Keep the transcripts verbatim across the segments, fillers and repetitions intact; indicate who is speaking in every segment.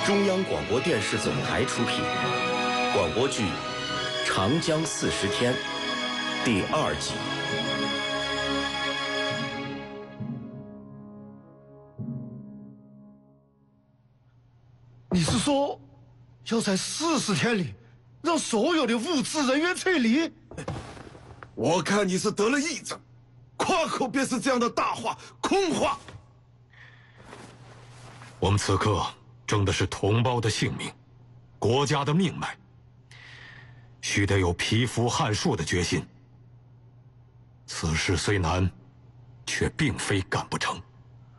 Speaker 1: 中央广播电视总台出品，广播剧《长江四十天》第二集。
Speaker 2: 你是说，要在四十天里让所有的物资人员撤离？
Speaker 3: 我看你是得了癔症，夸口便是这样的大话空话。
Speaker 4: 我们此刻争的是同胞的性命，国家的命脉，须得有蚍蜉撼树的决心。此事虽难，却并非干不成。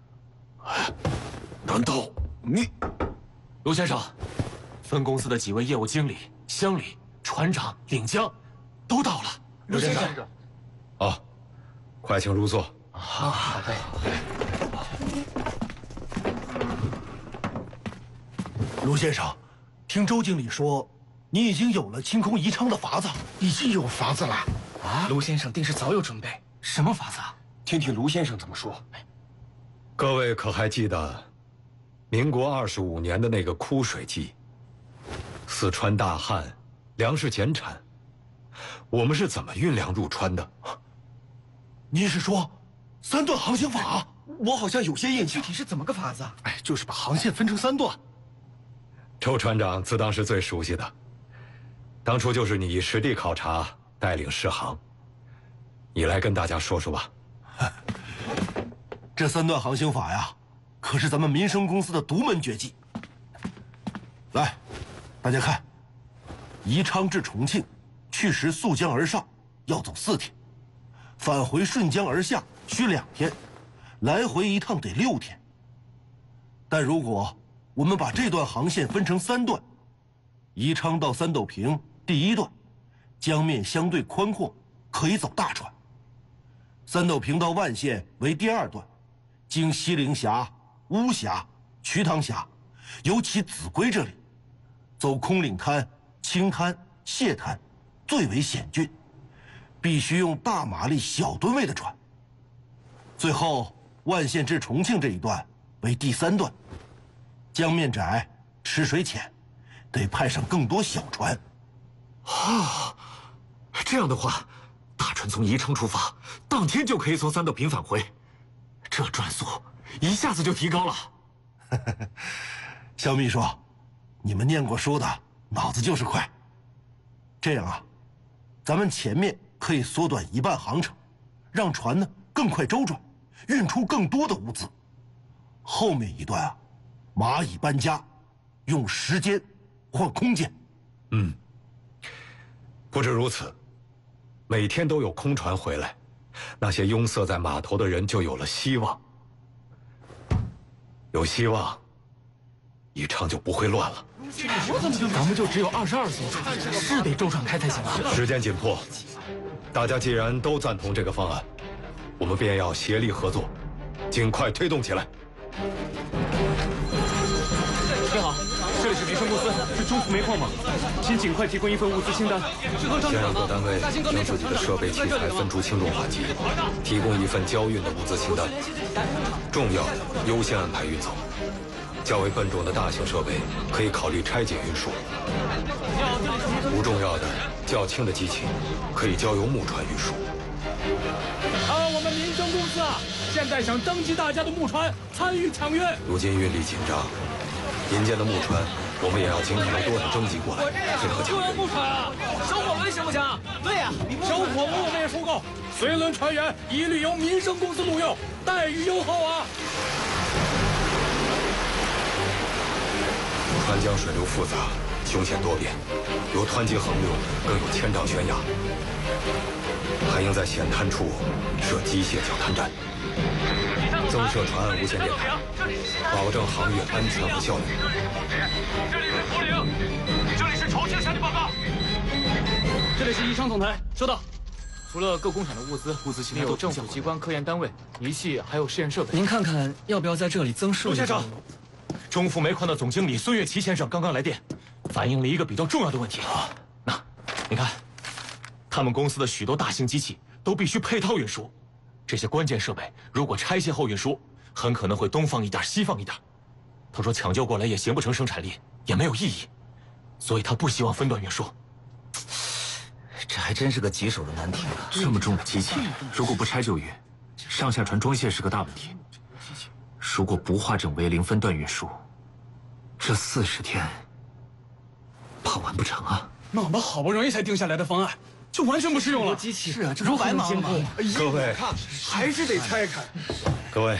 Speaker 3: 难道你？
Speaker 5: 卢先生，分公司的几位业务经理、乡里、船长、领江都到了。
Speaker 4: 卢先生，哦，快请入座。
Speaker 5: 啊，好嘞。
Speaker 2: 卢先生，听周经理说，你已经有了清空宜昌的法子，已经有法子了。
Speaker 5: 啊，卢先生定是早有准备。什么法子啊？
Speaker 6: 听听卢先生怎么说。
Speaker 4: 各位可还记得，民国二十五年的那个枯水季，四川大旱，粮食减产，我们是怎么运粮入川的？
Speaker 2: 您是说三段航行法？
Speaker 6: 我好像有些印象。
Speaker 5: 具体是怎么个法子啊？
Speaker 2: 哎，就是把航线分成三段。
Speaker 4: 周船长自当是最熟悉的，当初就是你实地考察，带领试航。你来跟大家说说吧。
Speaker 2: 这三段航行法呀，可是咱们民生公司的独门绝技。来，大家看，宜昌至重庆，去时溯江而上，要走四天；返回顺江而下，需两天；来回一趟得六天。但如果我们把这段航线分成三段，宜昌到三斗坪第一段，江面相对宽阔，可以走大船；三斗坪到万县为第二段，经西陵峡、巫峡、瞿塘峡，尤其秭归这里，走空岭滩、青滩、蟹滩，最为险峻，必须用大马力小吨位的船。最后万县至重庆这一段为第三段，江面窄，池水浅，得派上更多小船。
Speaker 5: 啊，这样的话，大船从宜昌出发，当天就可以从三斗坪返回，这转速一下子就提高了。
Speaker 2: 肖秘书，你们念过书的，脑子就是快。这样啊，咱们前面可以缩短一半航程，让船呢更快周转，运出更多的物资。后面一段啊，蚂蚁搬家，用时间换空间。
Speaker 4: 嗯，不止如此，每天都有空船回来，那些拥塞在码头的人就有了希望。有希望，宜昌就不会乱了。
Speaker 5: 咱们就只有二十二艘船，是得周转开才行啊。
Speaker 4: 时间紧迫，大家既然都赞同这个方案，我们便要协力合作，尽快推动起来。
Speaker 5: 你好，这里是民生公司，是中福煤矿吗？请尽快提供一份物资清单。
Speaker 4: 先让各单位将自己的设备器材分出轻重缓急，提供一份交运的物资清单。重要的优先安排运走，较为笨重的大型设备可以考虑拆解运输。不重要的、较轻的机器可以交由木船运输。
Speaker 7: 啊，我们民生公司啊，现在想征集大家的木船参与抢运。
Speaker 4: 如今运力紧张，引荐的木船我们也要尽可能多的征集过来，配合抢运。
Speaker 7: 木船啊，小火轮行不行？对呀、啊，小火轮我们也收购，随轮船员一律由民生公司录用，待遇优厚啊。
Speaker 4: 川江水流复杂，凶险多变，有湍急横流，更有千丈悬崖，还应在险滩处设机械脚探站，增设船岸无线电台，保证航运安全和效率。
Speaker 7: 这里是涪陵，这里是重庆向你报告。这里是宜昌总台，收到。除了各工厂的物资，物资还有政府机关、科研单位、仪器，还有试验设备。
Speaker 5: 您看看要不要在这里增设？
Speaker 7: 陆先生，
Speaker 5: 中福煤矿的总经理孙月琪先生刚刚来电，反映了一个比较重要的问题。那，你看，他们公司的许多大型机器都必须配套运输，这些关键设备如果拆卸后运输，很可能会东放一点，西放一点。 他说抢救过来也形不成生产力，也没有意义，所以他不希望分段运输。
Speaker 1: 这还真是个棘手的难题啊！
Speaker 8: 这么重的机器，如果不拆就运，上下船装卸是个大问题。如果不化整为零分段运输，这四十天怕完不成啊！
Speaker 7: 那我们好不容易才定下来的方案，就完全不适用了。
Speaker 6: 机器
Speaker 7: 是啊，这不白忙了吗？
Speaker 4: 各位，
Speaker 3: 还是得拆开。
Speaker 4: 各位，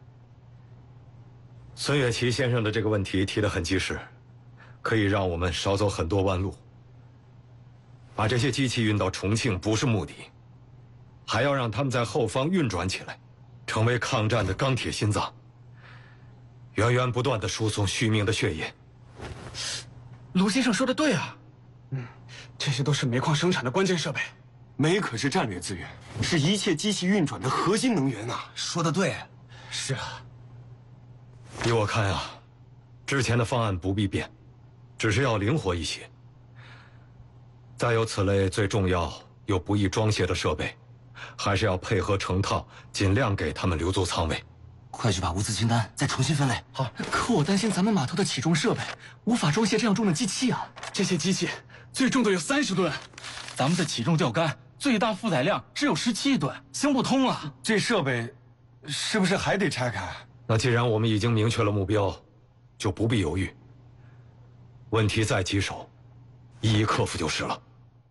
Speaker 4: 孙月琪先生的这个问题提得很及时，可以让我们少走很多弯路。把这些机器运到重庆不是目的，还要让他们在后方运转起来，成为抗战的钢铁心脏，源源不断地输送续命的血液。
Speaker 6: 卢先生说的对啊，
Speaker 7: 嗯，这些都是煤矿生产的关键设备。
Speaker 6: 煤可是战略资源，是一切机器运转的核心能源啊！
Speaker 1: 说的对，
Speaker 7: 是啊。
Speaker 4: 依我看啊，之前的方案不必变，只是要灵活一些。再有此类最重要又不易装卸的设备，还是要配合成套，尽量给他们留足仓位。
Speaker 1: 快去把物资清单再重新分类。
Speaker 7: 好，可我担心咱们码头的起重设备无法装卸这样重的机器啊！这些机器最重的有三十吨，咱们的起重钓竿最大负载量只有十七吨，行不通啊！
Speaker 6: 这设备是不是还得拆开？
Speaker 4: 那既然我们已经明确了目标，就不必犹豫。问题再棘手，一一克服就是了。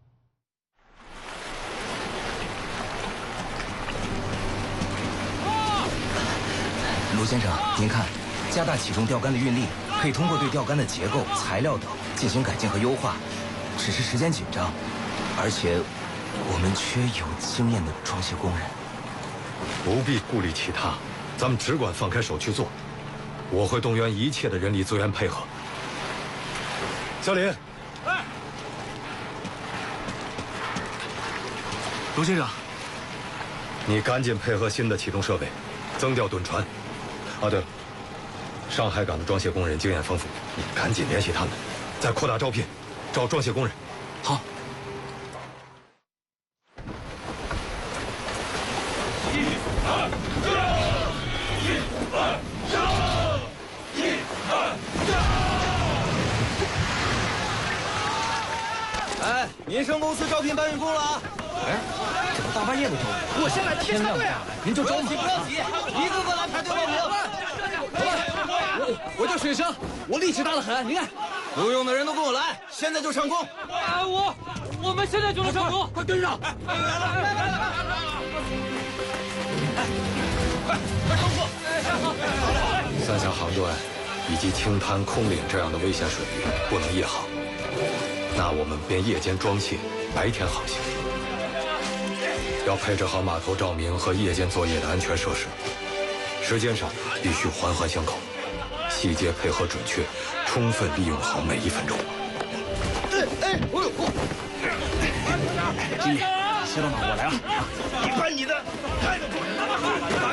Speaker 1: 卢先生，您看，加大起重钓竿的运力，可以通过对钓竿的结构、材料等进行改进和优化，只是时间紧张，而且我们缺有经验的装卸工人。
Speaker 4: 不必顾虑其他，咱们只管放开手去做。我会动员一切的人力资源配合。小林，
Speaker 7: 哎，
Speaker 8: 卢先生，
Speaker 4: 你赶紧配合新的启动设备，增调趸船。啊，对了，上海港的装卸工人经验丰富，你赶紧联系他们，再扩大招聘，招装卸工人。
Speaker 8: 好。
Speaker 1: 哎，民生公司招聘搬运工了啊！哎，怎么大半夜的招人？我先来的，别插队啊！您就着急，不要急，一个个来排队报名。
Speaker 7: 我叫雪生，我力气大得很，你看。
Speaker 1: 有用的人都跟我来，现在就上工。
Speaker 7: 啊，我，我们现在就能上工，快跟上！来来来来来来！哎，快快冲刺！
Speaker 4: 三峡航段以及青滩、空岭这样的危险水域不能夜航，那我们便夜间装卸，白天航行。要配置好码头照明和夜间作业的安全设施，时间上必须环环相扣，细节配合准确，充分利用好每一分钟。
Speaker 3: 哎哎，我有空。
Speaker 7: 志毅，知道吗？我来了。
Speaker 3: 你搬你的，看着